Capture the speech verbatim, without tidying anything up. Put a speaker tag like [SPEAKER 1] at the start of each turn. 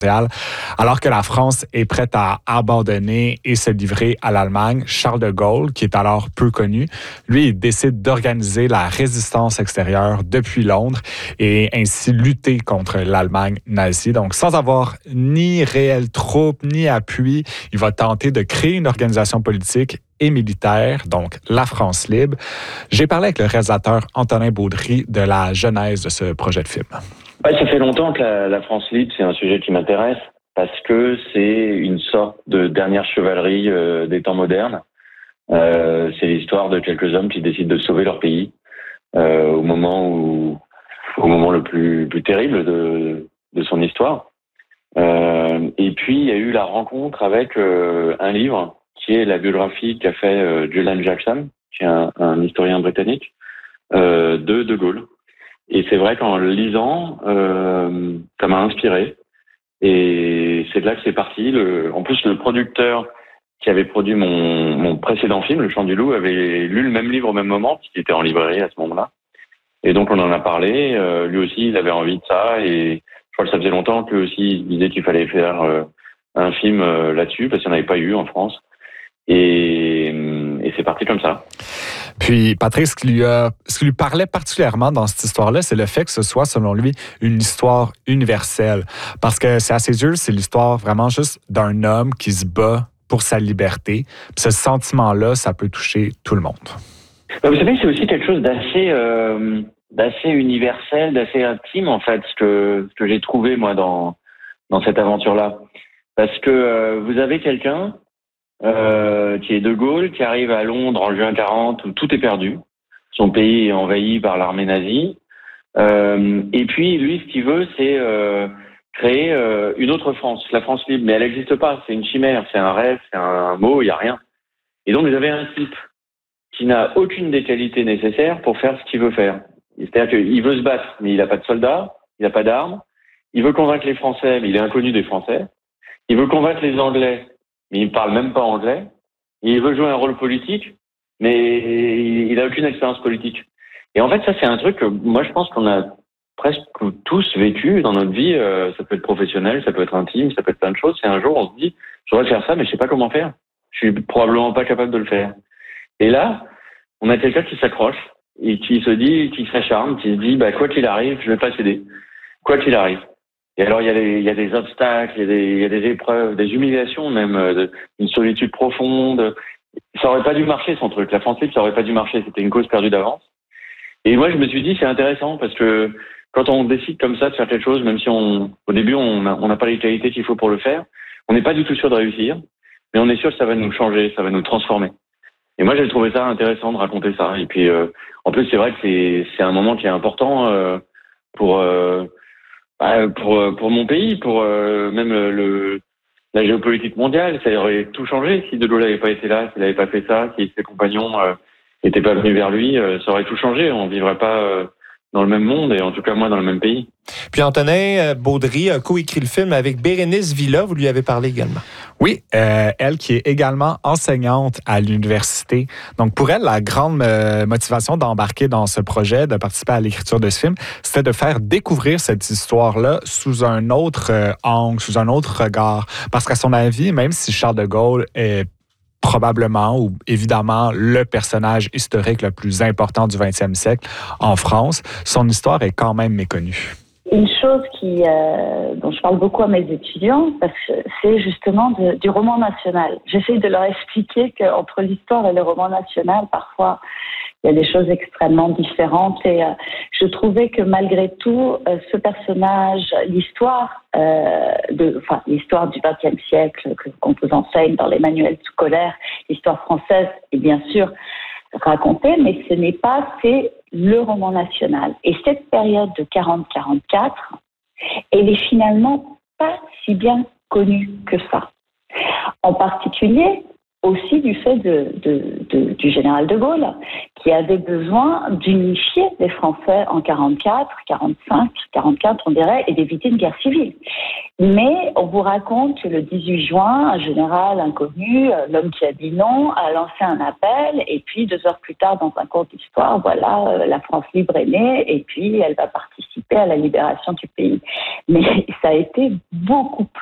[SPEAKER 1] Alors que la France est prête à abandonner et se livrer à l'Allemagne, Charles de Gaulle, qui est alors peu connu, lui, il décide d'organiser la résistance extérieure depuis Londres et ainsi lutter contre l'Allemagne nazie. Donc, sans avoir ni réelles troupes, ni appui, il va tenter de créer une organisation politique et militaire, donc la France libre. J'ai parlé avec le réalisateur Antonin Baudry de la genèse de ce projet de film.
[SPEAKER 2] Ouais, ça fait longtemps que la, la France libre, c'est un sujet qui m'intéresse parce que c'est une sorte de dernière chevalerie euh, des temps modernes. Euh, c'est l'histoire de quelques hommes qui décident de sauver leur pays euh, au moment où, au moment le plus, plus terrible de, de son histoire. Euh, et puis il y a eu la rencontre avec euh, un livre qui est la biographie qu'a fait euh, Julian Jackson, qui est un, un historien britannique, euh, de De Gaulle. Et c'est vrai qu'en le lisant, euh, ça m'a inspiré. Et c'est de là que c'est parti. Le, en plus, le producteur qui avait produit mon, mon précédent film, Le Chant du Loup, avait lu le même livre au même moment, puisqu'il était en librairie à ce moment-là. Et donc, on en a parlé. Euh, lui aussi, il avait envie de ça. Et je crois que ça faisait longtemps que lui aussi, il disait qu'il fallait faire euh, un film euh, là-dessus, parce qu'il n'y en avait pas eu en France. Et, et c'est parti comme ça.
[SPEAKER 1] Puis, Patrick, ce qui, lui a, ce qui lui parlait particulièrement dans cette histoire-là, c'est le fait que ce soit, selon lui, une histoire universelle. Parce que c'est à ses yeux, c'est l'histoire vraiment juste d'un homme qui se bat pour sa liberté. Puis ce sentiment-là, ça peut toucher tout le monde.
[SPEAKER 2] Vous savez, c'est aussi quelque chose d'assez, euh, d'assez universel, d'assez intime, en fait, ce que, ce que j'ai trouvé, moi, dans, dans cette aventure-là. Parce que euh, vous avez quelqu'un Euh, qui est De Gaulle, qui arrive à Londres en juin quarante, où tout est perdu. Son pays est envahi par l'armée nazie. Euh, et puis, lui, ce qu'il veut, c'est euh, créer euh, une autre France, la France libre. Mais elle n'existe pas, c'est une chimère, c'est un rêve, c'est un, un mot, il n'y a rien. Et donc, vous avez un type qui n'a aucune des qualités nécessaires pour faire ce qu'il veut faire. C'est-à-dire qu'il veut se battre, mais il n'a pas de soldats, il n'a pas d'armes. Il veut convaincre les Français, mais il est inconnu des Français. Il veut convaincre les Anglais, mais il ne parle même pas anglais. Il veut jouer un rôle politique, mais il n'a aucune expérience politique. Et en fait, ça, c'est un truc que moi, je pense qu'on a presque tous vécu dans notre vie. Euh, ça peut être professionnel, ça peut être intime, ça peut être plein de choses. C'est un jour, on se dit, je voudrais faire ça, mais je sais pas comment faire. Je suis probablement pas capable de le faire. Et là, on a quelqu'un qui s'accroche et qui se dit, qui s'acharne, qui se dit, bah, quoi qu'il arrive, je vais pas céder. Quoi qu'il arrive. Et alors, il y a des, il y a des obstacles, il y a des, il y a des épreuves, des humiliations même, euh, une solitude profonde. Ça aurait pas dû marcher, son truc. La France libre, ça aurait pas dû marcher. C'était une cause perdue d'avance. Et moi, je me suis dit, c'est intéressant parce que quand on décide comme ça de faire quelque chose, même si on, au début, on n'a on n'a pas les qualités qu'il faut pour le faire, on n'est pas du tout sûr de réussir, mais on est sûr que ça va nous changer, ça va nous transformer. Et moi, j'ai trouvé ça intéressant de raconter ça. Et puis, euh, en plus, c'est vrai que c'est, c'est un moment qui est important euh, pour... Euh, Pour, pour mon pays, pour euh, même le, la géopolitique mondiale, ça aurait tout changé si De Gaulle n'avait pas été là, s'il n'avait pas fait ça, si ses compagnons n'étaient euh, pas venus vers lui, euh, ça aurait tout changé. On ne vivrait pas euh, dans le même monde et en tout cas moi dans le même pays.
[SPEAKER 3] Puis Antonin Baudry a coécrit le film avec Bérénice Villa, vous lui avez parlé également.
[SPEAKER 1] Oui, euh, elle qui est également enseignante à l'université. Donc pour elle, la grande euh, motivation d'embarquer dans ce projet, de participer à l'écriture de ce film, c'était de faire découvrir cette histoire-là sous un autre euh, angle, sous un autre regard. Parce qu'à son avis, même si Charles de Gaulle est probablement ou évidemment le personnage historique le plus important du vingtième siècle en France, son histoire est quand même méconnue.
[SPEAKER 4] Une chose qui, euh, dont je parle beaucoup à mes étudiants, parce que c'est justement de, du roman national. J'essaie de leur expliquer qu'entre l'histoire et le roman national, parfois, il y a des choses extrêmement différentes. Et euh, je trouvais que malgré tout, euh, ce personnage, l'histoire, euh, de, enfin l'histoire du vingtième siècle que, qu'on vous enseigne dans les manuels scolaires, l'histoire française est bien sûr racontée, mais ce n'est pas, c'est le roman national. Et cette période de quarante à quarante-quatre, elle est finalement pas si bien connue que ça. En particulier aussi du fait de, de, de, du général de Gaulle, qui avait besoin d'unifier les Français en quarante-quatre, quarante-cinq, quarante-quatre, on dirait, et d'éviter une guerre civile. Mais on vous raconte que le dix-huit juin, un général inconnu, l'homme qui a dit non, a lancé un appel, et puis deux heures plus tard, dans un cours d'histoire, voilà, la France libre est née, et puis elle va participer à la libération du pays. Mais ça a été beaucoup plus